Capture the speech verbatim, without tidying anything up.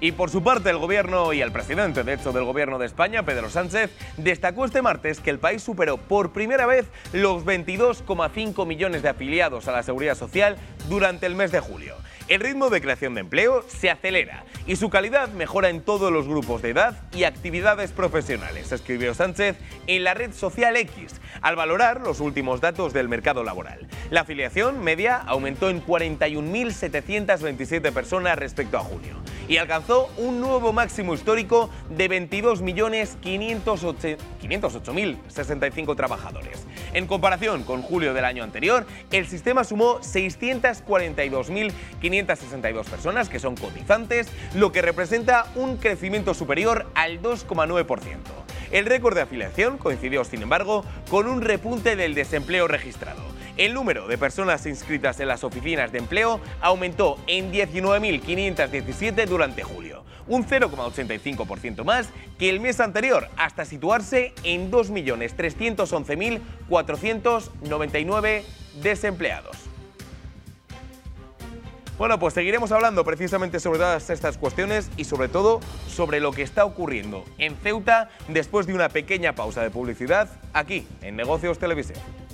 Y por su parte, el gobierno y el presidente, de hecho, del gobierno de España, Pedro Sánchez, destacó este martes que el país superó por primera vez los veintidós coma cinco millones de afiliados a la Seguridad Social durante el mes de julio. El ritmo de creación de empleo se acelera y su calidad mejora en todos los grupos de edad y actividades profesionales, escribió Sánchez en la red social X, al valorar los últimos datos del mercado laboral. La afiliación media aumentó en cuarenta y un mil setecientas veintisiete personas respecto a junio y alcanzó un nuevo máximo histórico de veintidós millones quinientos ocho mil sesenta y cinco trabajadores. En comparación con julio del año anterior, el sistema sumó seiscientas cuarenta y dos mil quinientas sesenta y dos personas que son cotizantes, lo que representa un crecimiento superior al dos coma nueve por ciento. El récord de afiliación coincidió, sin embargo, con un repunte del desempleo registrado. El número de personas inscritas en las oficinas de empleo aumentó en diecinueve mil quinientas diecisiete durante julio, un cero coma ochenta y cinco por ciento más que el mes anterior, hasta situarse en dos millones trescientos once mil cuatrocientos noventa y nueve desempleados. Bueno, pues seguiremos hablando precisamente sobre todas estas cuestiones y sobre todo sobre lo que está ocurriendo en Ceuta después de una pequeña pausa de publicidad aquí en Negocios Televisión.